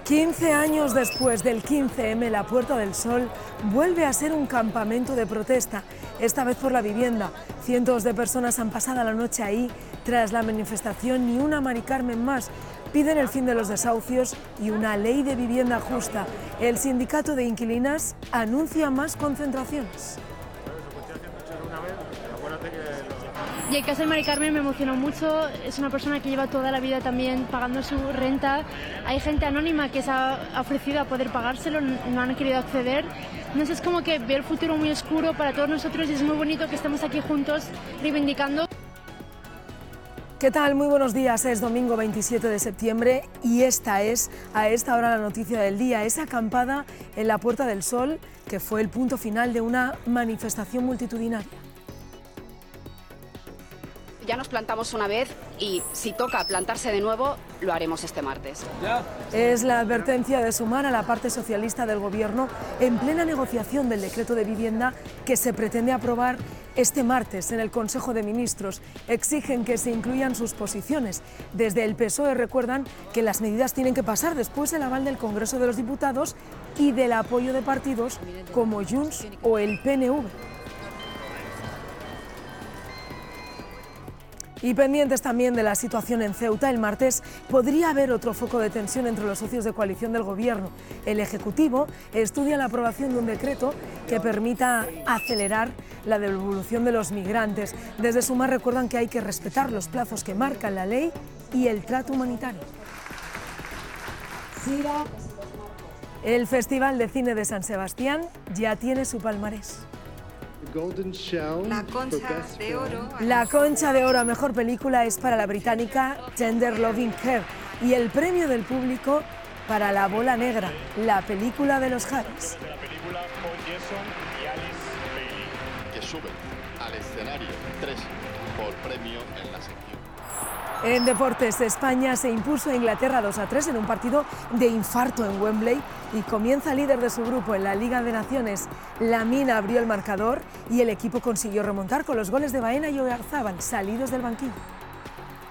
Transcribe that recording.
15 años después del 15M, la Puerta del Sol vuelve a ser un campamento de protesta, esta vez por la vivienda. Cientos de personas han pasado la noche ahí. Tras la manifestación Ni una Mari Carmen más, piden el fin de los desahucios y una ley de vivienda justa. El sindicato de inquilinas anuncia más concentraciones. Y el caso de Mari Carmen me emocionó mucho. Es una persona que lleva toda la vida también pagando su renta. Hay gente anónima que se ha ofrecido a poder pagárselo, no han querido acceder. No sé, es como que veo el futuro muy oscuro para todos nosotros y es muy bonito que estemos aquí juntos reivindicando. ¿Qué tal? Muy buenos días. Es domingo 27 de septiembre y esta es a esta hora la noticia del día. Esa acampada en la Puerta del Sol que fue el punto final de una manifestación multitudinaria. Ya nos plantamos una vez y si toca plantarse de nuevo, lo haremos este martes. Es la advertencia de Sumar a la parte socialista del Gobierno en plena negociación del decreto de vivienda que se pretende aprobar este martes en el Consejo de Ministros. Exigen que se incluyan sus posiciones. Desde el PSOE recuerdan que las medidas tienen que pasar después el aval del Congreso de los Diputados y del apoyo de partidos como Junts o el PNV. Y pendientes también de la situación en Ceuta, el martes podría haber otro foco de tensión entre los socios de coalición del Gobierno. El Ejecutivo estudia la aprobación de un decreto que permita acelerar la devolución de los migrantes. Desde Sumar recuerdan que hay que respetar los plazos que marcan la ley y el trato humanitario. El Festival de Cine de San Sebastián ya tiene su palmarés. La Concha de Oro. La Concha de Oro a Mejor Película es para la británica Tender Loving Care y el premio del público para La Bola Negra, la película de los Harris. De la película Paul Jason y Alice Bailey. Que suben al escenario 3 por premio en la sección. En deportes, España se impuso a Inglaterra 2-3 en un partido de infarto en Wembley y comienza líder de su grupo en la Liga de Naciones. Lamine abrió el marcador y el equipo consiguió remontar con los goles de Baena y Oyarzabal salidos del banquillo.